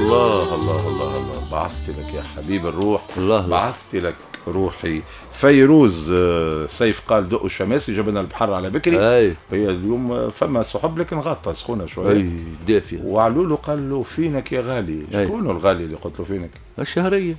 الله الله الله الله، بعثت لك يا حبيب الروح، الله بعثت لك روحي. فيروز سيف قال دقوا الشماسي جاب لنا البحر على بكري. اي هي اليوم فما سحب لكن غطى سخونه شويه. اي دافيه. وعلولو قال له فينك يا غالي. شكون الغالي اللي قلت له فينك؟ الشهريه.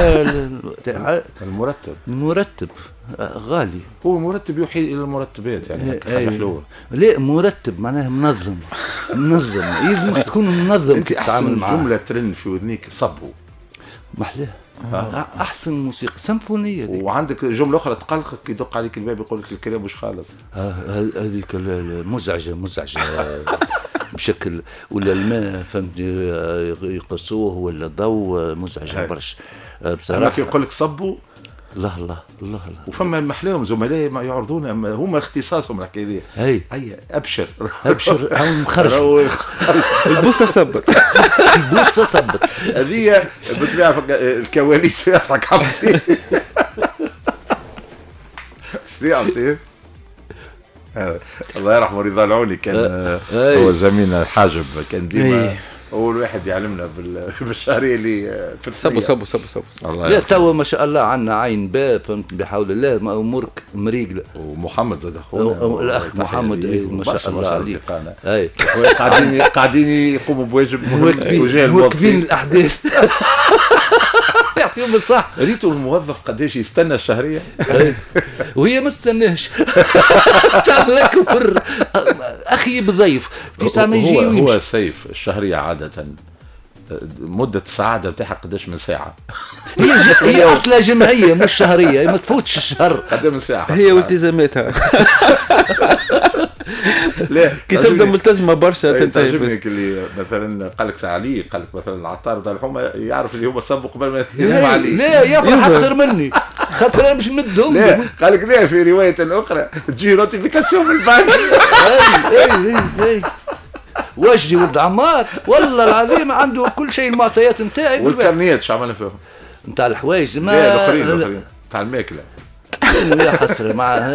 المرتب. المرتب غالي. هو مرتب يوحي الى المرتبات يعني حاجه حلوه. لا مرتب معناها منظم. منظم لازم تكون منظم. انت احسن جمله ترن في وذنيك صبوا محلاه. احسن موسيقى سيمفونيه دي. وعندك جمله اخرى تقلقك يدق عليك الباب يقول لك الكلام مش خالص. هذيك مزعجه بشكل، ولا الماء فهمت يقصوه ولا ضوء مزعجه برشا بصراحه. كي يقول لك صبوا الله الله الله الله. وفما محلاهم زملائي ما يعرضون هما اختصاصهم الحكايه دي. اي ابشر هم خرجوا البوسته صبت. البوسته صبت هذه بتبيع الكواليس يضحك عبطي. شنو عبطي؟ الله يرحمه رضا العوني كان هو زميلنا الحاجب، كان ديما اول واحد يعلمنا بالشهريه اللي في صبوا لا توا ما شاء الله عندنا عين باب فهمت بحول الله امورك مريقله. ومحمد زاد اخونا الاخ محمد ما شاء الله عليه. اي قاعدين يقوموا بواجب وجاه موقفين الاحداث. يعطيهم الصح. ريتوا الموظف قداش يستنى الشهريه وهي ما تستناش. تعمل لك كفر اخي بضيف في ساعه ما يجي هو سيف الشهريه عاده مدة السعادة بتاعها قداش من ساعة؟ هي أصلا جمعية مش شهرية، ما تفوتش الشهر. قد من ساعة هي والتزاماتها. لا كي تبدا ملتزمة برشا تنتهي. تعجبني اللي مثلا قال لك سعالي، قال لك مثلا العطار بتاع الحومة يعرف اللي هو صب قبل ما يلزم عليه. لا يفرح أكثر مني خاطر أنا مش مدهم. لا قال لك لا في رواية أخرى تجي نوتيفيكاسيون من البنك. اي واجدي ولد عمار والله العظيم عنده كل شيء المعطيات نتاعي. والكرنيات شو عملنا فيهم؟ نتاع الحوايج ما الاخرين تاع الماكله. لا حصر معها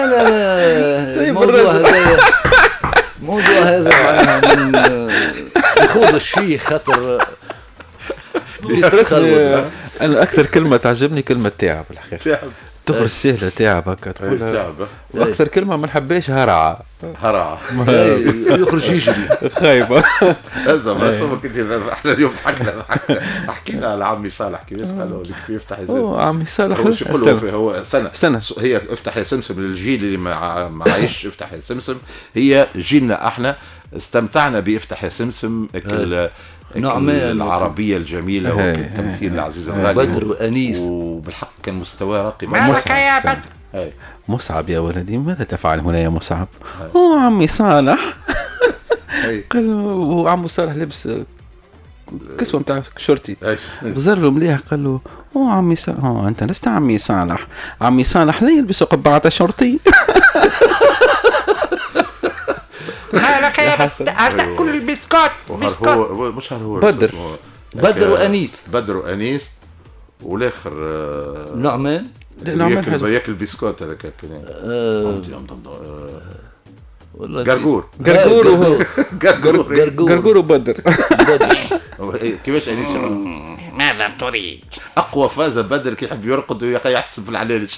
الموضوع هذا معناها من يخوضش فيه خاطر انا اكثر كلمه تعجبني كلمه تعب الحقيقه. تخرج سهله تعب هكا تقولها. واكثر كلمه ما نحبهاش هرعه. يخرج يجري خايبه. هذا ما كنت احنا اليوم حكينا على عمي صالح كيفاش قالوا لك يفتح يا عمي صالح وش يقولوا هو سنه هي افتح يا سمسم للجيل اللي ما عايش افتح يا سمسم. هي جيلنا احنا استمتعنا بافتح يا سمسم العربية الجميلة والتمثيل العزيز الغالي بدر وأنيس، وبالحق كان مستوى راقي. مالك يا بدر؟ مصعب يا ولدي ماذا تفعل هنا يا مصعب؟ عمي صالح. قال له عمو صالح لبس كسوة متاع شرطي، غزر له مليح قال له عمي صالح أنت لست عمي صالح، عمي صالح لا يلبس قبعة شرطي. مالك يا بدر؟ تأكل البسكوت. هو مش هو بدر وأنيس. بدر وأنيس والاخر نعمان. ياكل بسكوت هذاك كان قرقور وبدر. كيفاش أنيس ماذا تريد؟ أقوى فاز بدر كي يحب يرقد ويحسب في العلالج.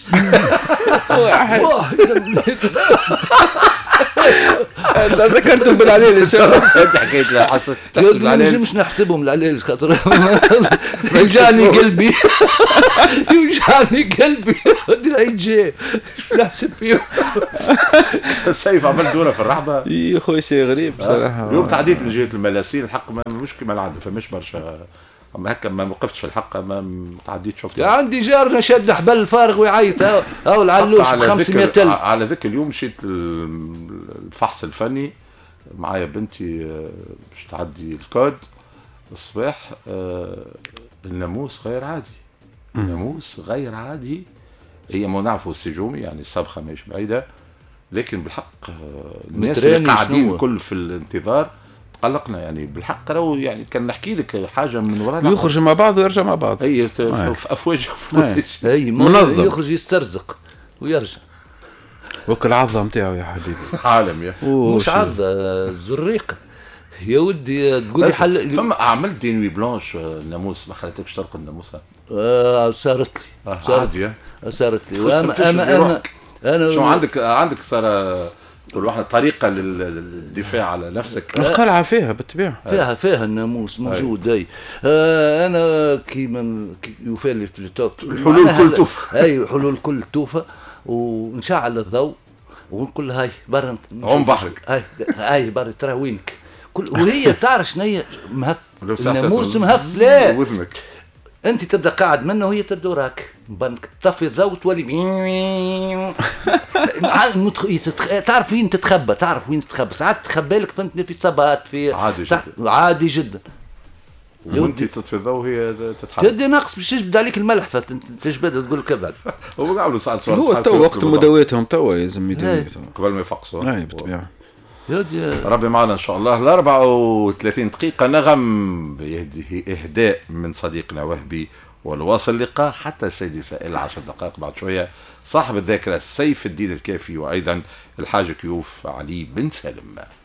ذكرتهم بالعليل انت حكيت لا حسب مش نحسبهم العليل خاطر يوجعني قلبي. يوجعني قلبي يجي شو نحسب فيهم. سيف عمل دوره في الرحبه يا خويا شيء غريب بصراحه. اليوم تعديت من جهه الملاسين الحق ما مش كما العاده فماش برشا اما هكا ما وقفتش في الحلقه ما تعديت شفت. عندي جارنا شد حبل فارغ ويعيط او العلوش ب 500,000 على ذاك اليوم مشيت الفحص الفني معايا بنتي باش تعدي الكود الصباح. الناموس غير عادي. الناموس غير عادي. هي ما نعرفوا السجومي يعني الصبخه مش بعيده لكن بالحق الناس اللي قاعدين كل في الانتظار قلقنا يعني بالحق. راهو يعني كان نحكي لك حاجه من ورانا يخرج مع بعض ويرجع مع بعض. هي في افواج اي منظم يخرج يسترزق ويرجع وكل عضه نتاعو يا حبيبي. عالم يا مش عضه الزريقه يا ودي تقول لي حل. فما عملت دي نوي بلانش الناموس ما خليتكش ترقد الناموسة؟ صارت لي عادي. صارت لي. انا شو عندك صار تقول احنا طريقة للدفاع على نفسك؟ القلعة فيها بالطبيعة فيها الناموس موجود. اي انا كيما يفعل في التوك الحلول كل توفى. اي حلول كل توفى، ونشعل الضوء ونقول هاي برا عم بحرك هاي برا ترى وينك وهي تعرف شنيا مهب الناموس مهب. لا وذنك انت تبدا قاعد منه وهي تبدا وراك بنك تطفي الضوء تولي تعرف وين تتخبى، ساعات تخبى لك فهمت في صبات في عادي جدا. وانت تطفي الضوء هي تتحرك تدي ناقص باش يجبد عليك الملح فتجبد تقول لك ابعد. هو قالوا ساعات هو تو وقت مدويتهم تو يلزم يدويتهم قبل ما يفقسوا. اي بالطبيعه. ربي معنا ان شاء الله. 34 دقيقة نغم اهداء من صديقنا وهبي، والواصل اللقاء حتى السيد سائل 10 دقائق بعد شوية صاحب الذاكرة سيف الدين الكافي، وايضا الحاج كيوف علي بن سالم.